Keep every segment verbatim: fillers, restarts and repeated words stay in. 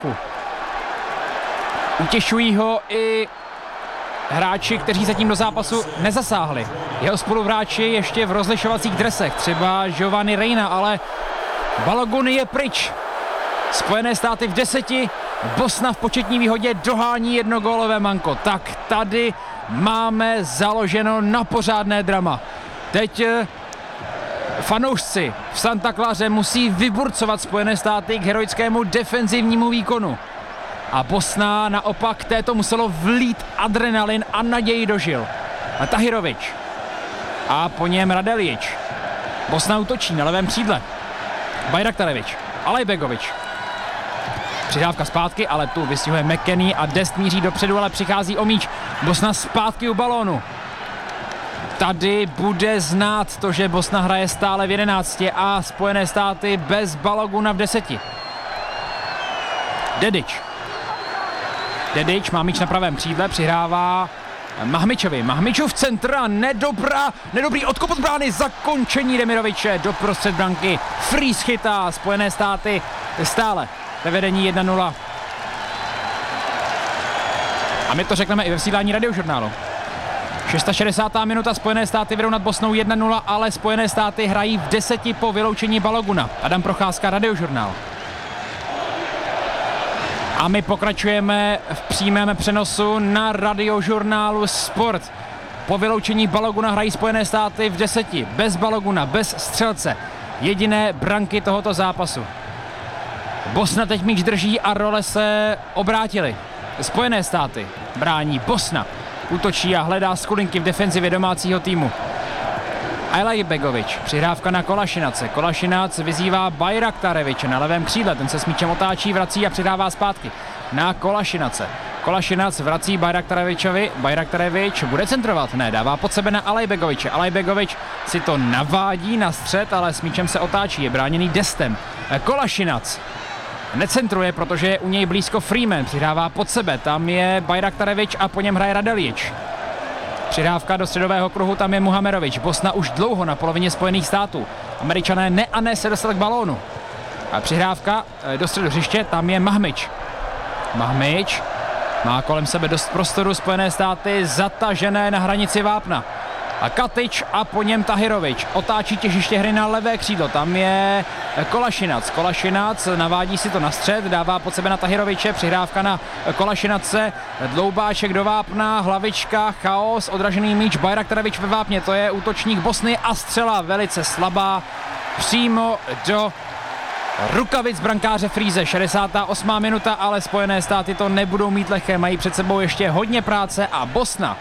Utěšují ho i hráči, kteří zatím do zápasu nezasáhli. Jeho spoluhráči ještě v rozlišovacích dresech, třeba Giovanni Reina, ale Balogun je pryč. Spojené státy v deseti, Bosna v početní výhodě dohání jednogólové manko. Tak tady máme založeno na pořádné drama. Teď fanoušci v Santa Claře musí vyburcovat Spojené státy k heroickému defenzivnímu výkonu. A Bosna naopak této muselo vlít adrenalin a naději dožil. A Tahirovič. A po něm Radeljič. Bosna útočí na levém křídle. Bajraktarevič. Alajbegovič. Přihrávka zpátky, ale tu vystihuje McKennie a Dest míří dopředu, ale přichází o míč. Bosna zpátky u balónu. Tady bude znát to, že Bosna hraje stále v jedenácti a Spojené státy bez Baloguna v deseti. Dedič. Dedič má míč na pravém křídle, přihrává Mahmičovi. Mahmičův centr a nedobrá, nedobrý odkop od brány, zakončení Demiroviče do prostřed branky. Freeze chytá Spojené státy stále ve vedení jedna nula. A my to řekneme i ve vysílání Radiožurnálu. šedesátá šestá minuta, Spojené státy vedou nad Bosnou jedna nula, ale Spojené státy hrají v deseti po vyloučení Baloguna. Adam Procházka, Radiožurnál. A my pokračujeme v přímém přenosu na Radiožurnálu Sport. Po vyloučení Baloguna hrají Spojené státy v deseti, bez Baloguna, bez střelce. Jediné branky tohoto zápasu. Bosna teď míč drží a role se obrátily. Spojené státy brání, Bosna útočí a hledá skulinky v defenzivě domácího týmu. Alajbegovič, přihrávka na Kolašinace. Kolašinac vyzývá Bajraktareviče na levém křídle, ten se s míčem otáčí, vrací a přidává zpátky na Kolašinace. Kolašinac vrací Bajraktarevičovi, Bajraktarevič bude centrovat, ne, dává pod sebe na Alajbegoviče. Alajbegovič si to navádí na střed, ale s míčem se otáčí, je bráněný Destem. Kolašinac necentruje, protože je u něj blízko Freeman, přihrává pod sebe, tam je Bajraktarevič a po něm hraje Radeljič. Přihrávka do středového kruhu, tam je Muhamerovič. Bosna už dlouho na polovině Spojených států. Američané ne a ne se dostali k balónu. A přihrávka do středu hřiště, tam je Mahmič. Mahmič má kolem sebe dost prostoru, Spojené státy zatažené na hranici vápna. A Katič a po něm Tahirovič. Otáčí těžiště hry na levé křídlo, tam je Kolašinac. Kolašinac navádí si to na střed, dává pod sebe na Tahiroviče, přihrávka na Kolašinace, dloubáček do vápna, hlavička, chaos, odražený míč, Bajraktarevič ve vápně, to je útočník Bosny a střela velice slabá, přímo do rukavic brankáře Freeze. šedesátá osmá minuta, ale Spojené státy to nebudou mít lehké, mají před sebou ještě hodně práce a Bosna,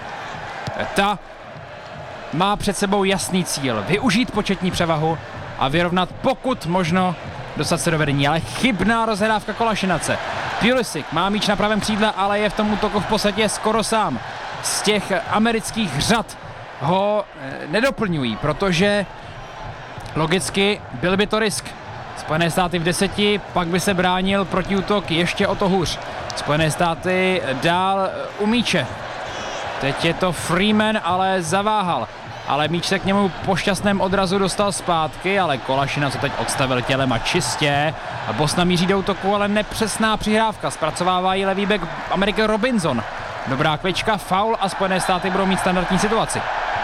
ta má před sebou jasný cíl, využít početní převahu a vyrovnat pokud možno dostat se do vedení, ale chybná rozhrávka Kolašinace. Pulisic má míč na pravém křídle, ale je v tom útoku v podstatě skoro sám. Z těch amerických řad ho nedoplňují, protože logicky byl by to risk. Spojené státy v deseti, pak by se bránil protiútok ještě o to hůř. Spojené státy dál u míče. Teď je to Freeman, ale zaváhal. Ale míč se k němu po šťastném odrazu dostal zpátky, ale Kolašina se teď odstavil tělem a čistě. Bosna míří do útoku, ale nepřesná přihrávka. Zpracovává ji levý back Ameriky Robinson. Dobrá klička, faul a Spojené státy budou mít standardní situaci.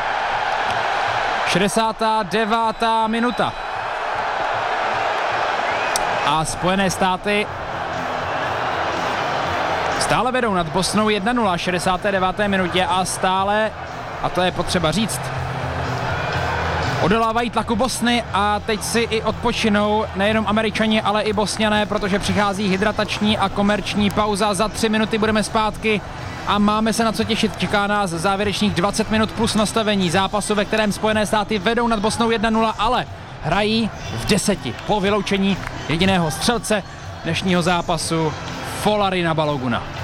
šedesátá devátá minuta. A Spojené státy stále vedou nad Bosnou jedna nula, šedesáté deváté minutě a stále, a to je potřeba říct, odolávají tlaku Bosny a teď si i odpočinou nejenom Američani, ale i Bosňané, protože přichází hydratační a komerční pauza. Za tři minuty budeme zpátky a máme se na co těšit. Čeká nás závěrečných dvacet minut plus nastavení zápasu, ve kterém Spojené státy vedou nad Bosnou jedna nula, ale hrají v deseti po vyloučení jediného střelce dnešního zápasu, Folarina Baloguna.